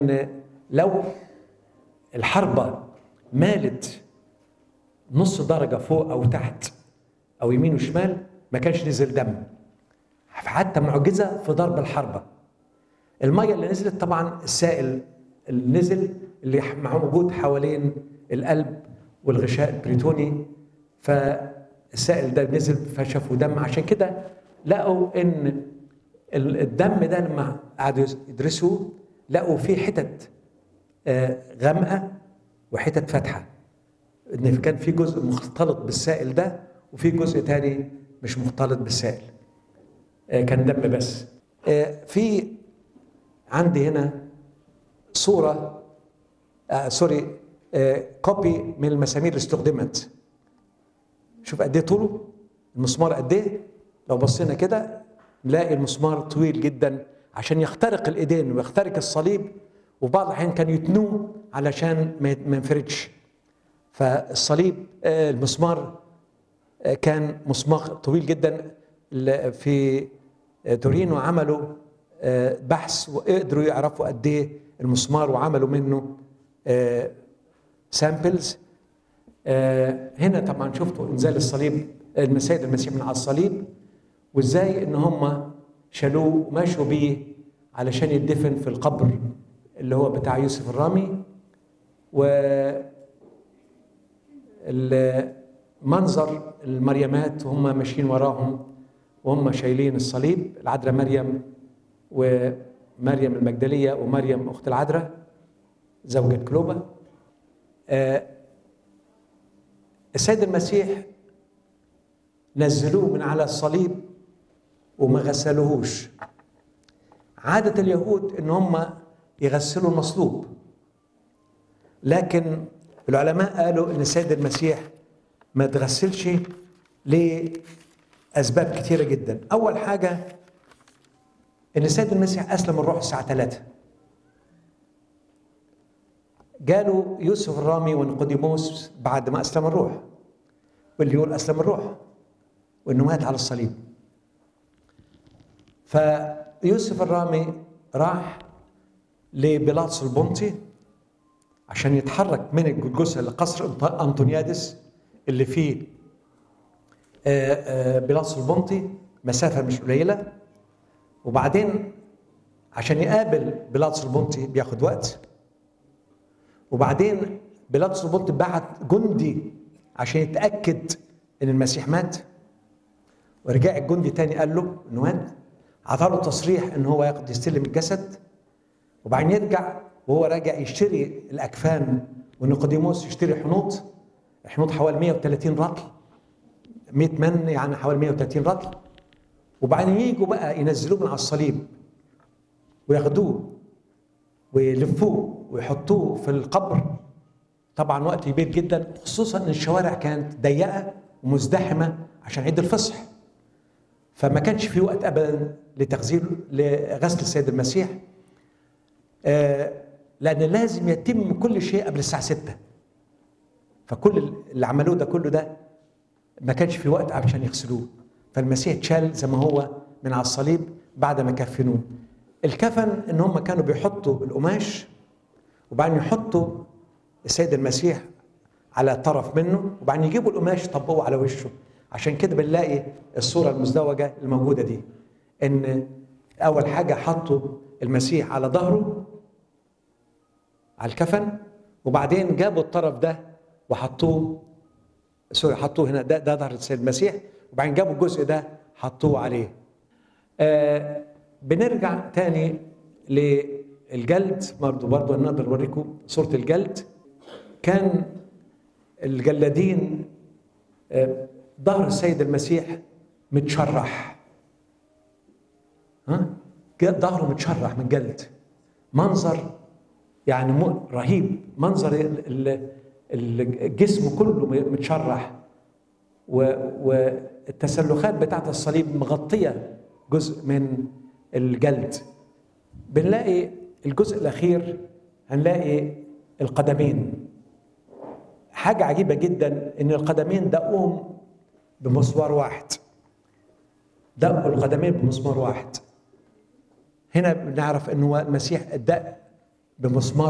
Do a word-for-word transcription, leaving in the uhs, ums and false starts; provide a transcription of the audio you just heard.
ان لو الحربة مالت نص درجة فوق أو تحت أو يمين وشمال ما كانش نزل دم. حتى معجزة في ضرب الحربة. المية اللي نزلت طبعا السائل اللي نزل اللي موجود حوالين القلب والغشاء البريتوني، فالسائل ده نزل فشافوا دم. عشان كده لقوا ان الدم ده لما قعدوا يدرسوا لقوا فيه حتت غامقة وحتت فاتحة، ان كان في جزء مختلط بالسائل ده وفي جزء تاني مش مختلط بالسائل، كان دم بس. في عندي هنا صورة آه سوري آه كوبي من المسامير اللي استخدمت. شوف قد ايه طوله المسمار، قد ايه لو بصينا كده نلاقي المسمار طويل جدا عشان يخترق الايدين ويخترق الصليب، وبعض الاحيان كان يتنوه علشان ما ينفردش. فالصليب آه المسمار آه كان مسمار طويل جدا. في تورينو عملوا آه بحث وقدروا يعرفوا قد ايه المسمار وعملوا منه آه سامبلز. آه هنا طبعا شفتوا انزال الصليب المسيد المسيح من على الصليب، وازاي ان هم شالوه ومشوا بيه علشان يدفن في القبر اللي هو بتاع يوسف الرامي. و المنظر المريمات وهم ماشيين وراهم وهم شايلين الصليب، العذراء مريم ومريم المجدلية ومريم أخت العذراء زوجة كلوبا. آه السيد المسيح نزلوه من على الصليب وما غسلوهوش. عادة اليهود ان هم يغسلوا المصلوب، لكن العلماء قالوا ان السيد المسيح ما تغسلش لأسباب كثيرة جدا. أول حاجة ان السيد المسيح أسلم الروح الساعة ثلاثة. جاله يوسف الرامي ونيقوديموس بعد ما أسلم الروح، واللي يقول أسلم الروح وإنه مات على الصليب. فيوسف الرامي راح لبيلاطس البنطي عشان يتحرك من الجلجثة لقصر أنطونيادس اللي فيه بيلاطس البنطي، مسافة مش قليلة. وبعدين عشان يقابل بيلاطس البنطي بياخد وقت. وبعدين بيلاطس البنطي بعت جندي عشان يتأكد ان المسيح مات، ورجع الجندي تاني قال له انه مات، عطاله تصريح ان هو ياخد يستلم الجسد. وبعدين يرجع وهو راجع يشتري الاكفان، ونيقوديموس يشتري حنوط، حنوط حوالي مئة وثلاثين رطل، مئة من يعني حوالي مئة وثلاثين رطل. وبعدين ييجوا بقى ينزلوه من على الصليب وياخدوه ويلفوه ويحطوه في القبر. طبعا وقت كبير جدا، خصوصا ان الشوارع كانت ضيقه ومزدحمه عشان عيد الفصح، فما كانش في وقت ابدا لتغسيل لغسل السيد المسيح، آه لان لازم يتم كل شيء قبل الساعه ستة. فكل اللي عملوه ده كله ده ما كانش في وقت عشان يغسلوه. فالمسيح اتشال زي ما هو من على الصليب بعد ما كفنوه. الكفن ان هم كانوا بيحطوا القماش وبعدين يحطوا السيد المسيح على طرف منه، وبعدين يجيبوا القماش يطبقوه على وشه. عشان كده بنلاقي الصورة المزدوجة الموجودة دي، ان اول حاجة حطوا المسيح على ظهره على الكفن، وبعدين جابوا الطرف ده وحطوه سوري حطوه هنا، ده ده ظهر السيد المسيح، وبعدين جابوا الجزء ده حطوه عليه. آه بنرجع تاني للجلد برضه برضه نقدر نوريكم صورة الجلد. كان الجلادين آه ظهر السيد المسيح متشرح، ها ظهره متشرح من الجلد، منظر يعني رهيب، منظر الجسم كله متشرح، والتسلخات بتاعت الصليب مغطية جزء من الجلد. بنلاقي الجزء الأخير هنلاقي القدمين. حاجة عجيبة جدا إن القدمين دقوهم بمسمار واحد، دقوا القدمين بمسمار واحد. هنا بنعرف إنه المسيح دق بمسمار